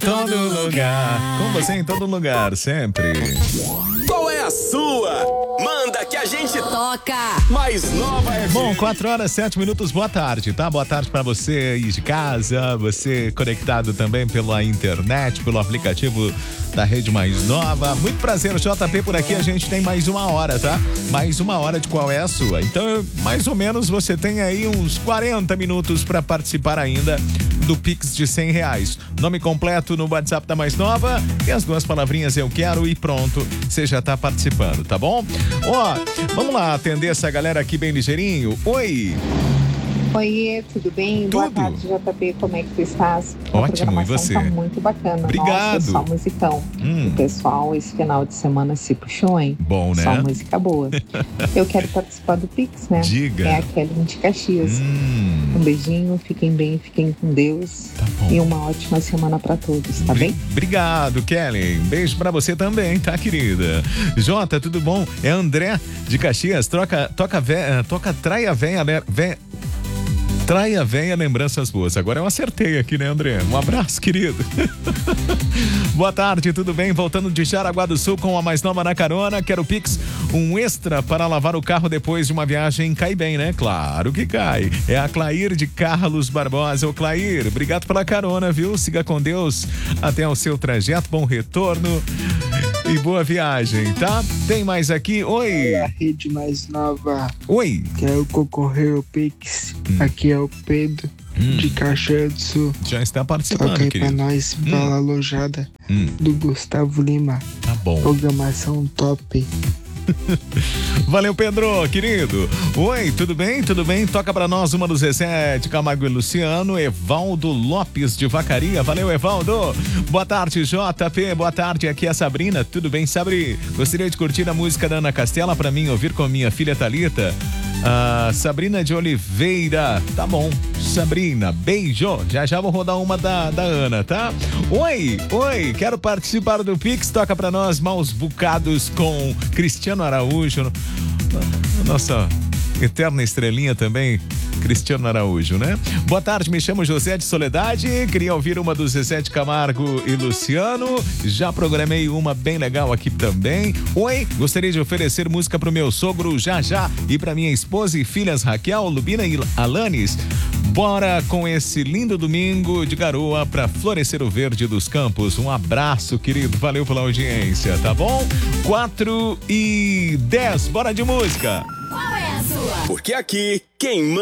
Todo lugar, com você em todo lugar, sempre. Qual é a sua? Manda que a gente toca. Mais Nova FM. Bom, 4h07, boa tarde, tá? Boa tarde pra você aí de casa, você conectado também pela internet, pelo aplicativo da Rede Mais Nova. Muito prazer, JP por aqui, a gente tem mais uma hora, tá? Mais uma hora de qual é a sua. Então, mais ou menos, você tem aí uns 40 minutos pra participar ainda do Pix de R$100. Nome completo no WhatsApp da Mais Nova e as duas palavrinhas eu quero e pronto, você já tá participando, tá bom? Ó, vamos lá atender essa galera aqui bem ligeirinho. Oi! Oi, tudo bem? Tudo. Boa tarde, JP, como é que tu estás? Ótimo, e você? Tá muito bacana. Obrigado. Nossa, só musicão. O pessoal, esse final de semana se puxou, hein? Bom, né? Só música boa. Eu quero participar do Pix, né? Diga. É a Kelly de Caxias. Um beijinho, fiquem bem, fiquem com Deus. Tá bom. E uma ótima semana pra todos, tá bem? Obrigado, Kelly. Um beijo pra você também, tá, querida? Jota, tudo bom? É André de Caxias. Traia venha lembranças boas. Agora eu acertei aqui, né, André? Um abraço, querido. Boa tarde, tudo bem? Voltando de Jaraguá do Sul com a Mais Nova na carona. Quero Pix, um extra para lavar o carro depois de uma viagem. Cai bem, né? Claro que cai. É a Clair de Carlos Barbosa. Ô, Clair, obrigado pela carona, viu? Siga com Deus até o seu trajeto. Bom retorno e boa viagem, tá? Tem mais aqui? Oi! É a Rede Mais Nova. Oi! Quero concorrer ao Pix. Aqui é o Pedro de Caxias do Sul. Já está participando, Toca aí querido. pra nós, Bala Alojada, do Gustavo Lima. Tá bom. Programação top. Valeu, Pedro, querido. Oi, tudo bem? Tudo bem? Toca pra nós uma do Zezé de Camargo e Luciano, Evaldo Lopes de Vacaria. Valeu, Evaldo. Boa tarde, JP. Boa tarde, aqui é a Sabrina. Tudo bem, Sabri? Gostaria de curtir a música da Ana Castela pra mim ouvir com minha filha Thalita. Sabrina de Oliveira. Tá bom, Sabrina, beijo. Já vou rodar uma da Ana, tá? Oi, quero participar do Pix. Toca pra nós Maus Bocados com Cristiano Araújo. Nossa eterna estrelinha também, Cristiano Araújo, né? Boa tarde, me chamo José de Soledade, queria ouvir uma do Zezé de Camargo e Luciano, já programei uma bem legal aqui também. Oi, gostaria de oferecer música pro meu sogro já e pra minha esposa e filhas Raquel, Lubina e Alanis. Bora com esse lindo domingo de garoa pra florescer o verde dos campos. Um abraço, querido, valeu pela audiência, tá bom? 4h10, bora de música. Qual é a sua? Porque aqui, quem manda